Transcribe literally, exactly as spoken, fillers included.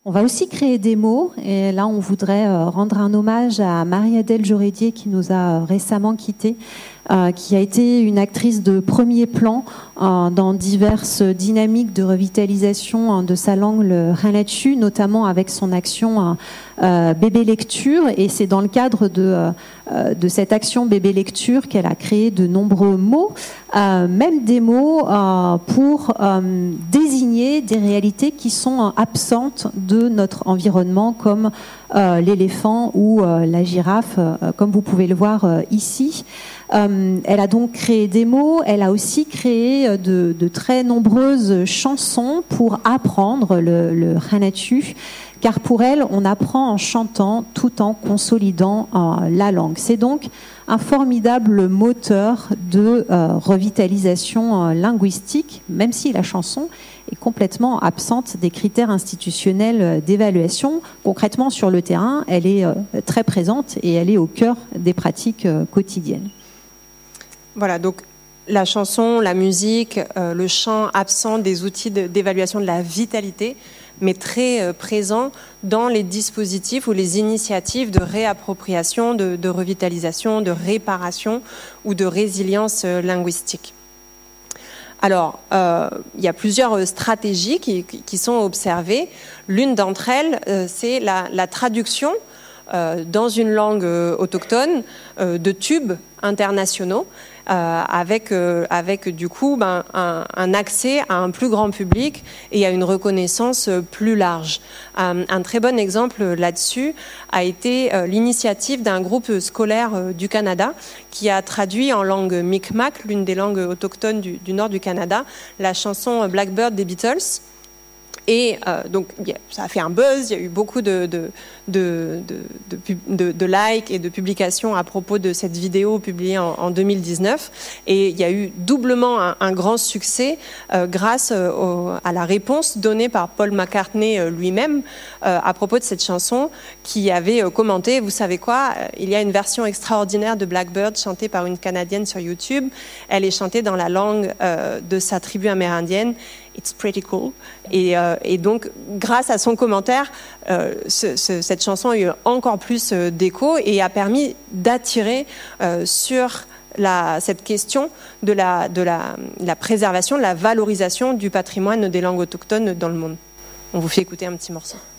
On va aussi créer des mots, et là on voudrait rendre un hommage à Marie-Adèle Jorédier qui nous a récemment quittés, euh, qui a été une actrice de premier plan euh, dans diverses dynamiques de revitalisation hein, de sa langue, le Ranatchu, notamment avec son action euh, Bébé Lecture, et c'est dans le cadre de, euh, de cette action Bébé Lecture qu'elle a créé de nombreux mots, euh, même des mots euh, pour euh, désigner des réalités qui sont absentes de notre environnement, comme euh, l'éléphant ou euh, la girafe, euh, comme vous pouvez le voir euh, ici. Euh, elle a donc créé des mots, elle a aussi créé de, de très nombreuses chansons pour apprendre le, le Ranatchu, car pour elle, on apprend en chantant tout en consolidant euh, la langue. C'est donc un formidable moteur de euh, revitalisation euh, linguistique, même si la chanson est complètement absente des critères institutionnels d'évaluation. Concrètement, sur le terrain, elle est euh, très présente et elle est au cœur des pratiques euh, quotidiennes. Voilà, donc la chanson, la musique, euh, le chant absent des outils de, d'évaluation de la vitalité, mais très euh, présent dans les dispositifs ou les initiatives de réappropriation, de, de revitalisation, de réparation ou de résilience euh, linguistique. Alors, euh, il y a plusieurs stratégies qui, qui sont observées. L'une d'entre elles, euh, c'est la, la traduction euh, dans une langue euh, autochtone euh, de tubes internationaux, euh, avec, euh, avec du coup ben, un, un accès à un plus grand public et à une reconnaissance plus large. Un, un très bon exemple là-dessus a été euh, l'initiative d'un groupe scolaire euh, du Canada qui a traduit en langue Mi'kmaq, l'une des langues autochtones du, du nord du Canada, la chanson Blackbird des Beatles. Et euh, donc, ça a fait un buzz, il y a eu beaucoup de, de, de, de, de, de likes et de publications à propos de cette vidéo publiée en, en deux mille dix-neuf. Et il y a eu doublement un, un grand succès euh, grâce euh, au, à la réponse donnée par Paul McCartney euh, lui-même euh, à propos de cette chanson, qui avait euh, commenté, vous savez quoi, il y a une version extraordinaire de Blackbird chantée par une Canadienne sur YouTube. Elle est chantée dans la langue euh, de sa tribu amérindienne. It's pretty cool. Et, euh, et donc, grâce à son commentaire, euh, ce, ce, cette chanson a eu encore plus euh, d'écho et a permis d'attirer euh, sur la, cette question de la, de la, la préservation, de la valorisation du patrimoine des langues autochtones dans le monde. On vous fait écouter un petit morceau.